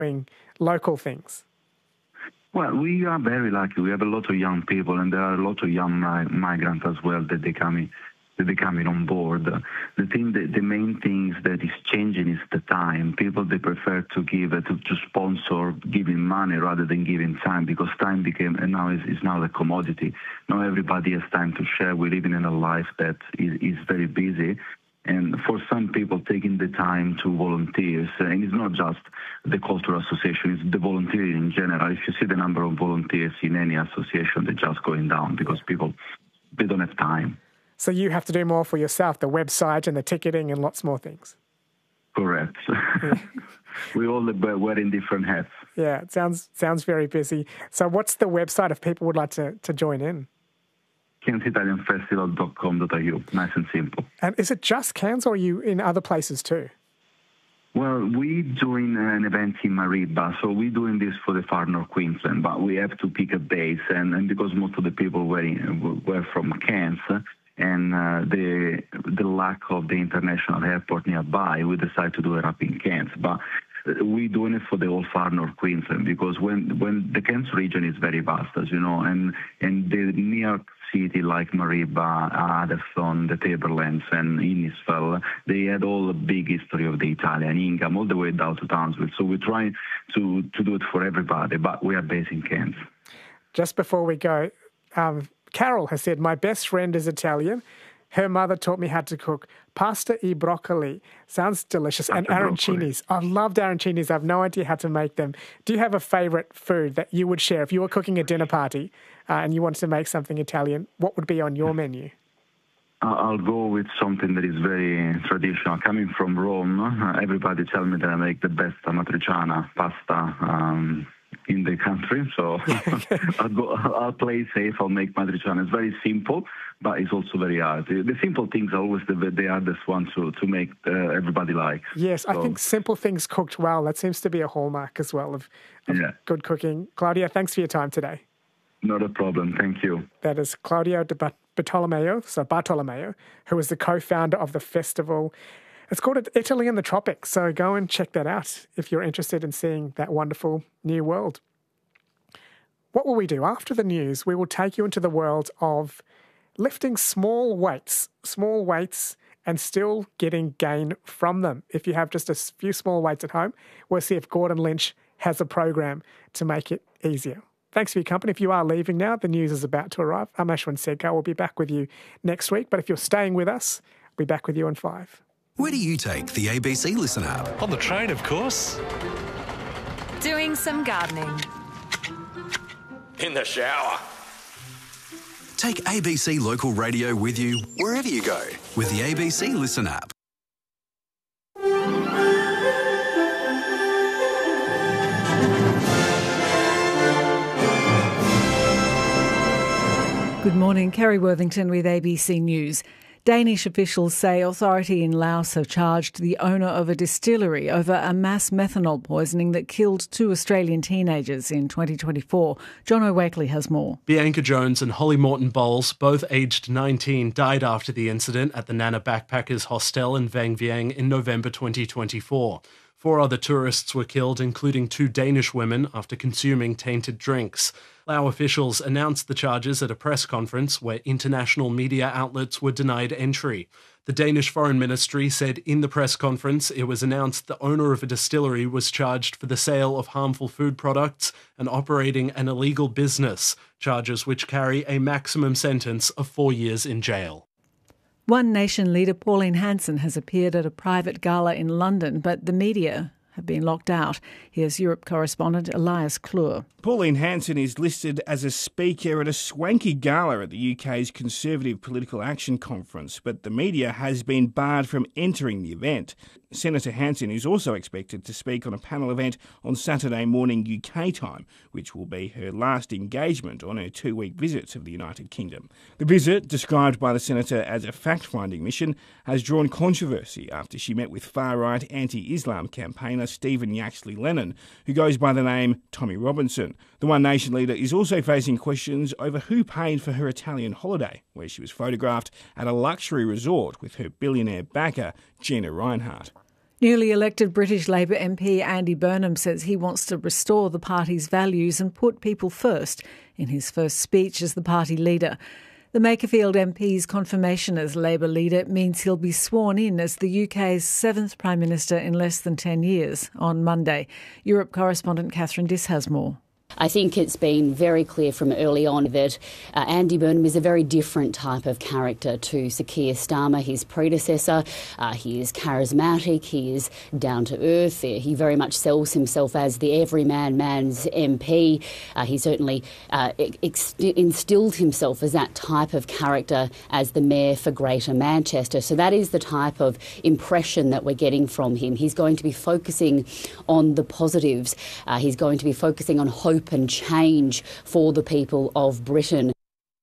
doing local things? Well, we are very lucky. We have a lot of young people, and there are a lot of young migrants as well that they coming on board. The main things that is changing is the time. People, they prefer to give to sponsor giving money rather than giving time, because time became and now is now the commodity. Now everybody has time to share. We're living in a life that is very busy. And for some people, taking the time to volunteer, and it's not just the cultural association, it's the volunteering in general. If you see the number of volunteers in any association, they're just going down because people, they don't have time. So you have to do more for yourself, the website and the ticketing and lots more things. Correct. Yeah. We all wearing different hats. Yeah, it sounds very busy. So what's the website if people would like to join in? CairnsItalianFestival.com.au. Nice and simple. And is it just Cairns, or are you in other places too? Well, we're doing an event in Mariba, so we're doing this for the far north Queensland, but we have to pick a base, and because most of the people were from Cairns, and the lack of the international airport nearby, we decided to do it up in Cairns. But we're doing it for the whole far north Queensland, because when the Cairns region is very vast, as you know, and the near city like Mariba, Addison, the Tablelands, and Innisfail, they had all the big history of the Italian income all the way down to Townsville. So we're trying to do it for everybody, but we are based in Cairns. Just before we go, Carol has said, my best friend is Italian. Her mother taught me how to cook pasta e broccoli. Sounds delicious. And arancinis. I loved arancinis. I have no idea how to make them. Do you have a favourite food that you would share? If you were cooking a dinner party and you wanted to make something Italian, what would be on your menu? I'll go with something that is very traditional. Coming from Rome, everybody tells me that I make the best amatriciana pasta in the country, so I'll play safe. I'll make matriciana. It's very simple, but it's also very hard. The simple things are always the hardest ones to make everybody like. Yes, so I think simple things cooked well, that seems to be a hallmark as well of good cooking. Claudio, thanks for your time today. Not a problem. Thank you. That is Claudio Bartolomeo, who is the co-founder of the festival. It's called Italy in the Tropics, so go and check that out if you're interested in seeing that wonderful new world. What will we do? After the news, we will take you into the world of lifting small weights and still getting gain from them. If you have just a few small weights at home, we'll see if Gordon Lynch has a program to make it easier. Thanks for your company. If you are leaving now, the news is about to arrive. I'm Ashwin Sedkar. We'll be back with you next week, but if you're staying with us, we'll be back with you in 5. Where do you take the ABC Listen app? On the train, of course. Doing some gardening. In the shower. Take ABC Local Radio with you wherever you go with the ABC Listen app. Good morning, Kerry Worthington with ABC News. Danish officials say authority in Laos have charged the owner of a distillery over a mass methanol poisoning that killed 2 Australian teenagers in 2024. John O'Wakely has more. Bianca Jones and Holly Morton Bowles, both aged 19, died after the incident at the Nana Backpackers Hostel in Vang Vieng in November 2024. 4 other tourists were killed, including 2 Danish women, after consuming tainted drinks. Lao officials announced the charges at a press conference where international media outlets were denied entry. The Danish Foreign Ministry said in the press conference it was announced the owner of a distillery was charged for the sale of harmful food products and operating an illegal business, charges which carry a maximum sentence of 4 years in jail. One Nation leader, Pauline Hanson, has appeared at a private gala in London, but the media have been locked out. Here's Europe correspondent Elias Klur. Pauline Hanson is listed as a speaker at a swanky gala at the UK's Conservative Political Action Conference, but the media has been barred from entering the event. Senator Hanson is also expected to speak on a panel event on Saturday morning UK time, which will be her last engagement on her 2-week visit to the United Kingdom. The visit, described by the Senator as a fact-finding mission, has drawn controversy after she met with far-right anti-Islam campaigner Stephen Yaxley Lennon, who goes by the name Tommy Robinson. The One Nation leader is also facing questions over who paid for her Italian holiday, where she was photographed at a luxury resort with her billionaire backer, Gina Rinehart. Newly elected British Labour MP Andy Burnham says he wants to restore the party's values and put people first in his first speech as the party leader. The Makerfield MP's confirmation as Labour leader means he'll be sworn in as the UK's 7th Prime Minister in less than 10 years on Monday. Europe correspondent Catherine Diss has more. I think it's been very clear from early on that Andy Burnham is a very different type of character to Sir Keir Starmer, his predecessor. He is charismatic, he is down to earth, he very much sells himself as the everyman man's MP. He certainly instilled himself as that type of character as the Mayor for Greater Manchester. So that is the type of impression that we're getting from him. He's going to be focusing on the positives. He's going to be focusing on hope and change for the people of Britain.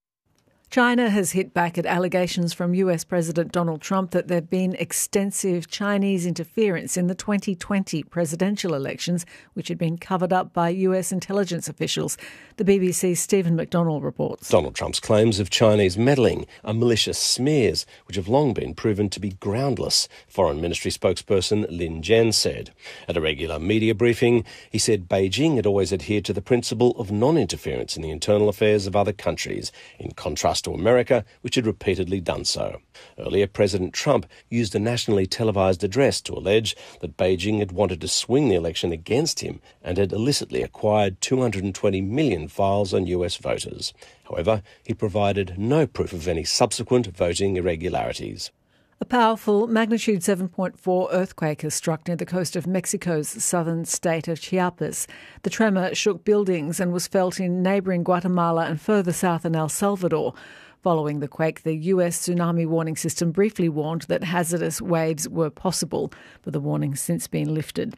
China has hit back at allegations from US President Donald Trump that there have been extensive Chinese interference in the 2020 presidential elections, which had been covered up by US intelligence officials. The BBC's Stephen McDonnell reports. Donald Trump's claims of Chinese meddling are malicious smears, which have long been proven to be groundless, Foreign Ministry spokesperson Lin Jian said. At a regular media briefing, he said Beijing had always adhered to the principle of non-interference in the internal affairs of other countries, in contrast to America, which had repeatedly done so. Earlier, President Trump used a nationally televised address to allege that Beijing had wanted to swing the election against him and had illicitly acquired 220 million files on US voters. However, he provided no proof of any subsequent voting irregularities. A powerful magnitude 7.4 earthquake has struck near the coast of Mexico's southern state of Chiapas. The tremor shook buildings and was felt in neighbouring Guatemala and further south in El Salvador. Following the quake, the US tsunami warning system briefly warned that hazardous waves were possible, but the warning's since been lifted.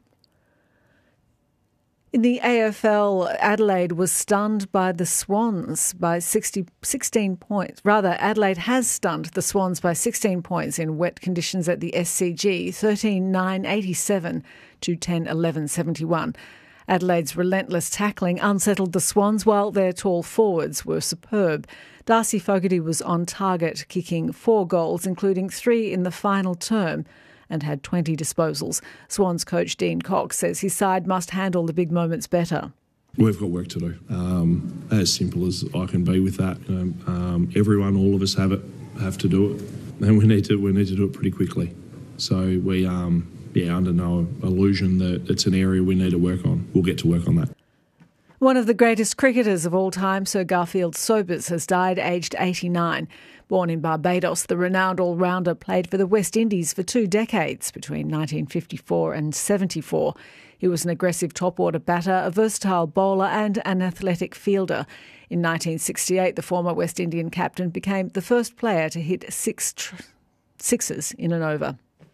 In the AFL, Adelaide was stunned by the Swans by 16 points. Rather, Adelaide has stunned the Swans by 16 points in wet conditions at the SCG, 13-9-87 to 10-11-71. Adelaide's relentless tackling unsettled the Swans, while their tall forwards were superb. Darcy Fogarty was on target, kicking 4 goals, including 3 in the final term, and had 20 disposals. Swans coach Dean Cox says his side must handle the big moments better. We've got work to do. As simple as I can be with that. Everyone, all of us have to do it, and we need to do it pretty quickly. So we under no illusion that it's an area we need to work on. We'll get to work on that. One of the greatest cricketers of all time, Sir Garfield Sobers, has died aged 89. Born in Barbados, the renowned all-rounder played for the West Indies for 2 decades, between 1954 and 74. He was an aggressive top-order batter, a versatile bowler and an athletic fielder. In 1968, the former West Indian captain became the first player to hit 6 sixes in an over.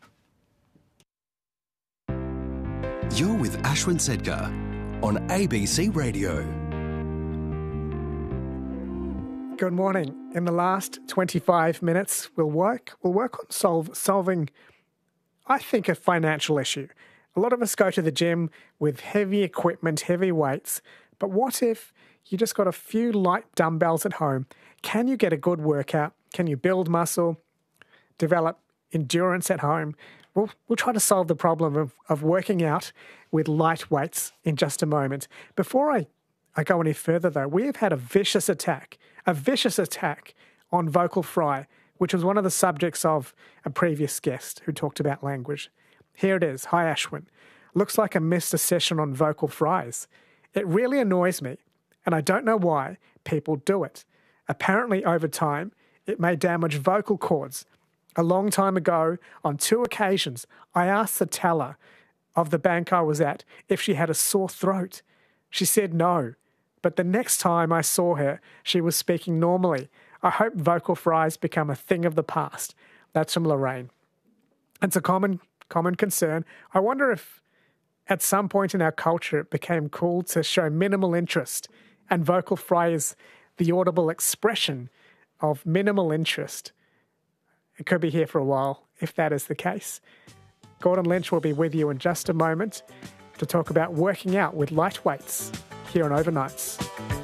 You're with Ashwin Sedgar on ABC Radio. Good morning. In the last 25 minutes, we'll work on solving, I think, a financial issue. A lot of us go to the gym with heavy equipment, heavy weights, but what if you just got a few light dumbbells at home? Can you get a good workout? Can you build muscle, develop endurance at home? We'll try to solve the problem of working out with light weights in just a moment. Before I go any further, though, we have had a vicious attack on vocal fry, which was one of the subjects of a previous guest who talked about language. Here it is. Hi, Ashwin. Looks like I missed a session on vocal fries. It really annoys me, and I don't know why people do it. Apparently, over time, it may damage vocal cords. A long time ago, on 2 occasions, I asked the teller of the bank I was at if she had a sore throat. She said no, but the next time I saw her, she was speaking normally. I hope vocal fries become a thing of the past. That's from Lorraine. It's a common concern. I wonder if at some point in our culture it became cool to show minimal interest, and vocal fry is the audible expression of minimal interest. It could be here for a while, if that is the case. Gordon Lynch will be with you in just a moment to talk about working out with light weights here on Overnights.